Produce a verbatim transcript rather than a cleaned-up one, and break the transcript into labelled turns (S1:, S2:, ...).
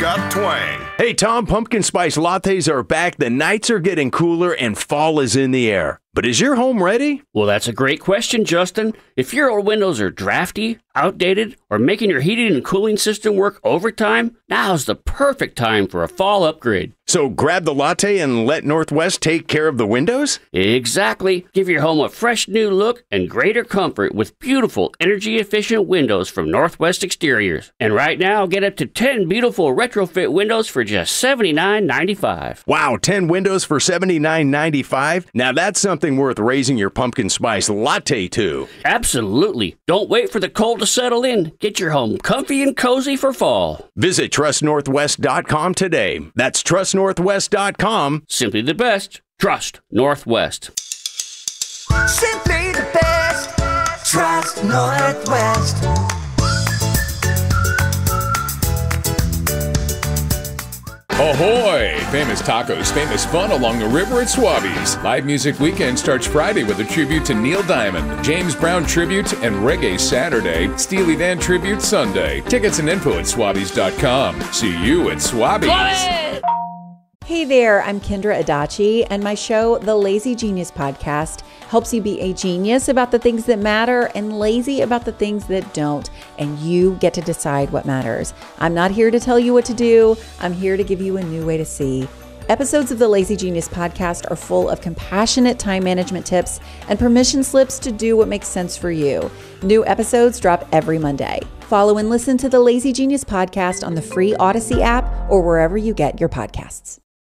S1: got twang.
S2: Hey, Tom, pumpkin spice lattes are back. The nights are getting cooler and fall is in the air. But is your home ready?
S3: Well, that's a great question, Justin. If your windows are drafty, outdated, or making your heating and cooling system work overtime, now's the perfect time for a fall upgrade.
S2: So grab the latte and let Northwest take care of the windows?
S3: Exactly. Give your home a fresh new look and greater comfort with beautiful, energy-efficient windows from Northwest Exteriors. And right now, get up to ten beautiful retrofit windows for just seventy-nine ninety-five.
S2: Wow, ten windows for seventy-nine ninety-five? Now that's something worth raising your pumpkin spice latte to.
S3: Absolutely. Don't wait for the cold to settle in. Get your home comfy and cozy for fall.
S2: Visit trust northwest dot com today. That's trust northwest dot com.
S3: Simply the best. Trust Northwest.
S4: Simply the best. Trust Northwest.
S5: Ahoy! Famous tacos, famous fun along the river at Swabby's. Live Music Weekend starts Friday with a tribute to Neil Diamond, James Brown tribute, and Reggae Saturday, Steely Dan tribute Sunday. Tickets and info at swabbies dot com. See you at Swabby's.
S3: Swabby!
S6: Hey there, I'm Kendra Adachi, and my show, The Lazy Genius Podcast, helps you be a genius about the things that matter and lazy about the things that don't, and you get to decide what matters. I'm not here to tell you what to do. I'm here to give you a new way to see. Episodes of the Lazy Genius Podcast are full of compassionate time management tips and permission slips to do what makes sense for you. New episodes drop every Monday. Follow and listen to the Lazy Genius Podcast on the free Odyssey app or wherever you get your podcasts.